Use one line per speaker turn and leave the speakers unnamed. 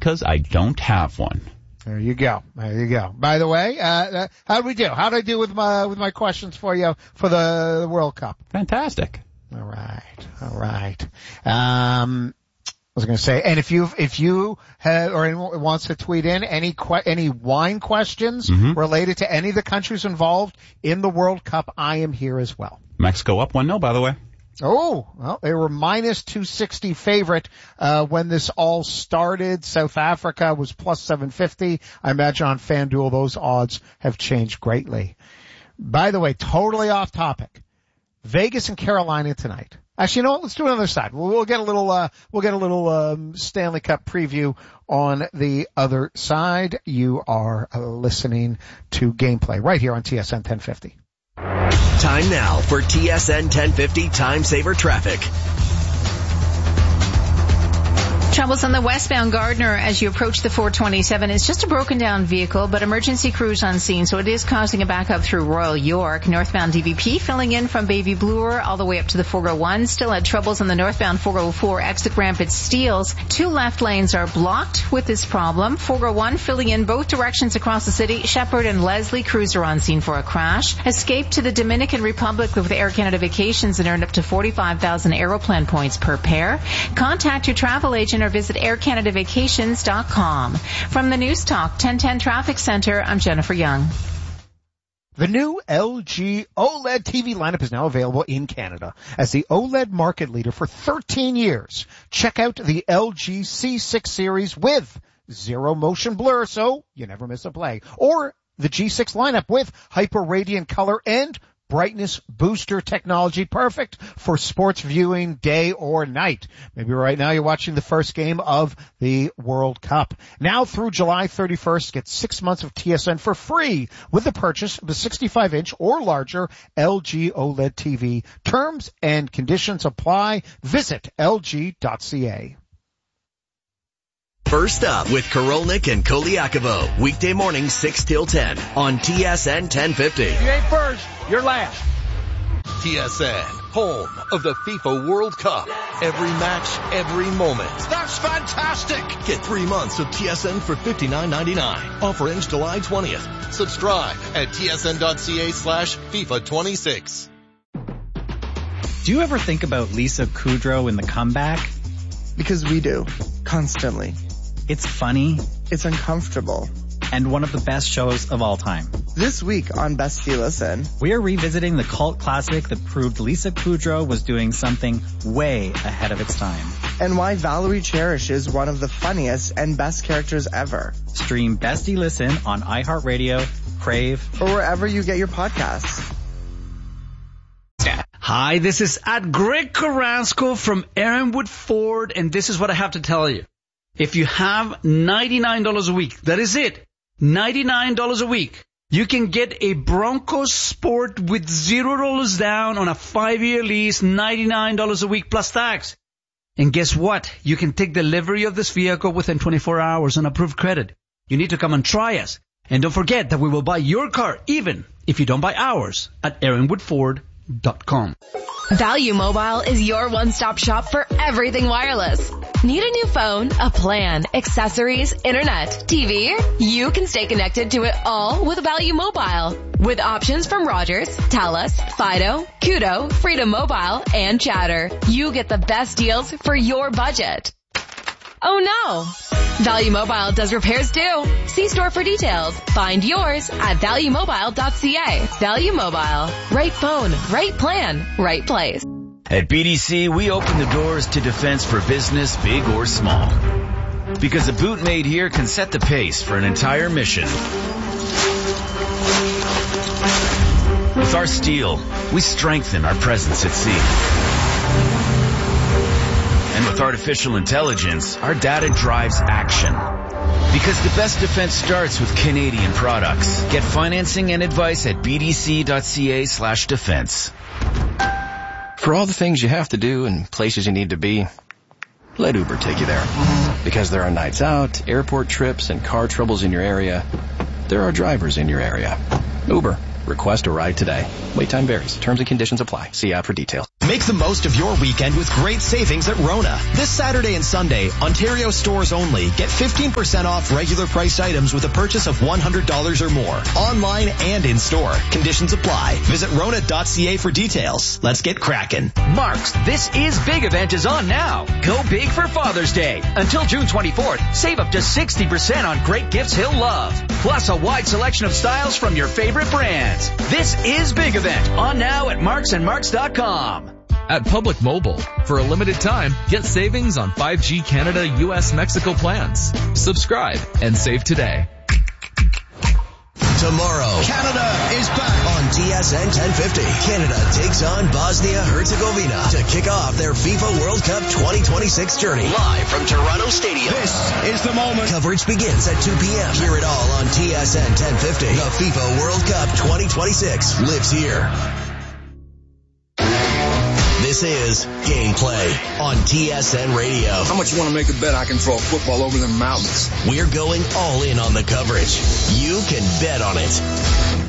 because I don't have one.
There you go. There you go. By the way, how'd we do? How'd I do with my questions for you for the World Cup?
Fantastic.
All right. I was going to say, and if you have, or anyone wants to tweet in any wine questions related to any of the countries involved in the World Cup, I am here as well.
Mexico up 1-0, by the way.
Oh, well, they were minus 260 favorite when this all started. South Africa was plus 750. I imagine on FanDuel those odds have changed greatly. By the way, totally off topic. Vegas and Carolina tonight. Actually, you know what? Let's do it on the other side. We'll get a little Stanley Cup preview on the other side. You are listening to Gameplay right here on TSN 1050.
Time now for TSN 1050 Time Saver Traffic.
Troubles on the westbound Gardner as you approach the 427. It's just a broken down vehicle, but emergency crews on scene, so it is causing a backup through Royal York. Northbound DVP filling in from Baby Bloor all the way up to the 401. Still had troubles on the northbound 404 exit ramp at Steeles. 2 left lanes are blocked with this problem. 401 filling in both directions across the city. Shepherd and Leslie crews are on scene for a crash. Escape to the Dominican Republic with Air Canada Vacations and earned up to 45,000 Aeroplan points per pair. Contact your travel agent or visit aircanadavacations.com. From the News Talk 1010 Traffic Center, I'm Jennifer Young.
The new LG OLED TV lineup is now available in Canada. As the OLED market leader for 13 years, check out the LG C6 series with zero motion blur, so you never miss a play. Or the G6 lineup with hyper radiant color and brightness booster technology, perfect for sports viewing day or night. Maybe right now you're watching the first game of the World Cup. Now through July 31st, get 6 months of TSN for free with the purchase of a 65-inch or larger LG OLED TV. Terms and conditions apply. Visit LG.ca.
First up with Korolnik and Koliakovo. Weekday morning 6 till 10 on TSN 1050.
You ain't first, you're last.
TSN, home of the FIFA World Cup. Every match, every moment.
That's fantastic.
Get 3 months of TSN for $59.99. Offer ends July 20th. Subscribe at tsn.ca/FIFA26.
Do you ever think about Lisa Kudrow in The Comeback?
Because we do. Constantly.
It's funny.
It's uncomfortable.
And one of the best shows of all time.
This week on Best You Listen,
we are revisiting the cult classic that proved Lisa Kudrow was doing something way ahead of its time.
And why Valerie Cherish is one of the funniest and best characters ever.
Stream Best You Listen on iHeartRadio, Crave,
or wherever you get your podcasts.
Hi, this is Greg Carrasco from Aaronwood Ford, and this is what I have to tell you. If you have $99 a week, that is it. $99 a week. You can get a Bronco Sport with $0 down on a 5-year lease, $99 a week plus tax. And guess what? You can take delivery of this vehicle within 24 hours on approved credit. You need to come and try us. And don't forget that we will buy your car even if you don't buy ours at AaronwoodFord.com.
Value Mobile is your one-stop shop for everything wireless. Need a new phone, a plan, accessories, internet, TV? You can stay connected to it all with Value Mobile. With options from Rogers, Telus, Fido, Kudo, Freedom Mobile, and Chatter. You get the best deals for your budget. Oh no! Value Mobile does repairs too. See store for details. Find yours at valuemobile.ca. Value Mobile. Right phone, right plan, right place.
At BDC, we open the doors to defense for business, big or small. Because a boot made here can set the pace for an entire mission. With our steel, we strengthen our presence at sea. And with artificial intelligence, our data drives action. Because the best defense starts with Canadian products. Get financing and advice at bdc.ca/defense.
For all the things you have to do and places you need to be, let Uber take you there. Because there are nights out, airport trips, and car troubles in your area, there are drivers in your area. Uber. Request a ride today. Wait time varies. Terms and conditions apply. See app for details.
Make the most of your weekend with great savings at Rona. This Saturday and Sunday, Ontario stores only. Get 15% off regular priced items with a purchase of $100 or more. Online and in store. Conditions apply. Visit Rona.ca for details. Let's get cracking.
Mark's This Is Big event is on now. Go big for Father's Day. Until June 24th, save up to 60% on great gifts he'll love. Plus a wide selection of styles from your favorite brands. This Is Big event on now at marksandmarks.com.
At Public Mobile, for a limited time, get savings on 5G Canada, US, Mexico plans. Subscribe and save today.
Tomorrow,
Canada is back
on TSN 1050. Canada takes on Bosnia-Herzegovina to kick off their FIFA World Cup 2026 journey. Live from Toronto Stadium.
This is the moment.
Coverage begins at 2 p.m. Hear it all on TSN 1050. The FIFA World Cup 2026 lives here. This is Gameplay on TSN Radio.
How much you want to make a bet I can throw a football over the mountains?
We're going all in on the coverage. You can bet on it.